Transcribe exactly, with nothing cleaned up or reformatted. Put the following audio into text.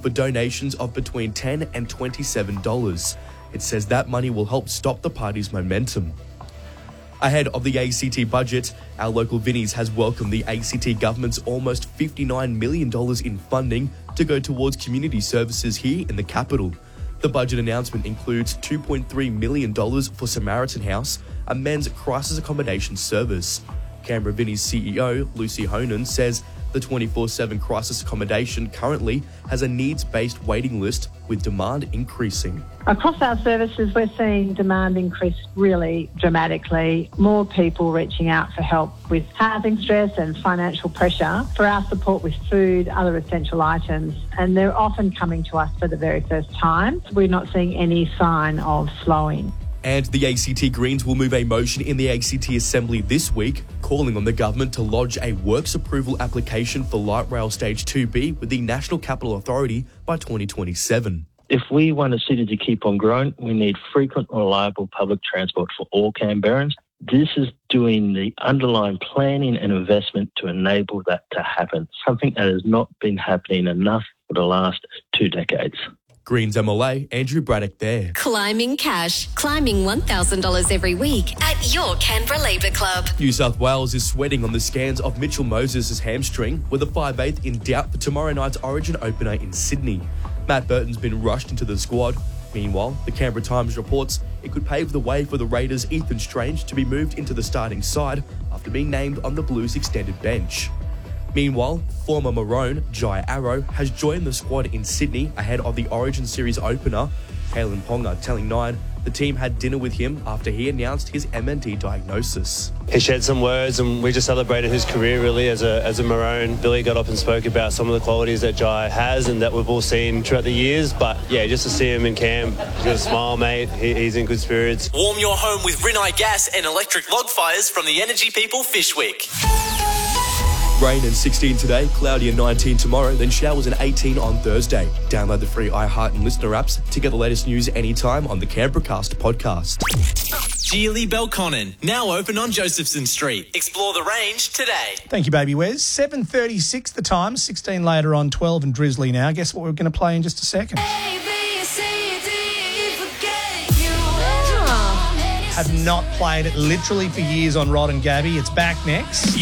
for donations of between ten dollars and twenty-seven dollars. It says that money will help stop the party's momentum. Ahead of the A C T budget, our local Vinnies has welcomed the A C T government's almost fifty-nine million dollars in funding to go towards community services here in the capital. The budget announcement includes two point three million dollars for Samaritan House, a men's crisis accommodation service. Canberra Vinnies C E O Lucy Honan says the twenty-four seven crisis accommodation currently has a needs-based waiting list with demand increasing. Across our services, we're seeing demand increase really dramatically. More people reaching out for help with housing stress and financial pressure for our support with food, other essential items, and they're often coming to us for the very first time. We're not seeing any sign of slowing. And the A C T Greens will move a motion in the A C T Assembly this week, calling on the government to lodge a works approval application for Light Rail Stage two B with the National Capital Authority by twenty twenty-seven. If we want a city to keep on growing, we need frequent and reliable public transport for all Canberrans. This is doing the underlying planning and investment to enable that to happen, something that has not been happening enough for the last two decades. Greens M L A Andrew Braddock there. Climbing cash. Climbing one thousand dollars every week at your Canberra Labour Club. New South Wales is sweating on the scans of Mitchell Moses' hamstring, with a five eighth in doubt for tomorrow night's Origin opener in Sydney. Matt Burton's been rushed into the squad. Meanwhile, the Canberra Times reports it could pave the way for the Raiders' Ethan Strange to be moved into the starting side after being named on the Blues' extended bench. Meanwhile, former Maroon, Jai Arrow, has joined the squad in Sydney ahead of the Origin Series opener. Kalen Ponga telling Nine the team had dinner with him after he announced his M N D diagnosis. He shared some words and we just celebrated his career really as a as a Maroon. Billy got up and spoke about some of the qualities that Jai has and that we've all seen throughout the years. But yeah, just to see him in camp, he's got a smile, mate. He, he's in good spirits. Warm your home with Rinnai Gas and electric log fires from the Energy People Fishwick. Rain and sixteen today, cloudy and nineteen tomorrow, then showers and eighteen on Thursday. Download the free iHeart and Listener apps to get the latest news anytime on the Canberracast podcast. Geely Belconnen, now open on Josephson Street. Explore the range today. Thank you, Baby Wes. seven thirty-six the time, sixteen later on, twelve and drizzly now. Guess what we're going to play in just a second? A, B, C, D, forget you. Have not played it literally for years on Rod and Gabby. It's back next.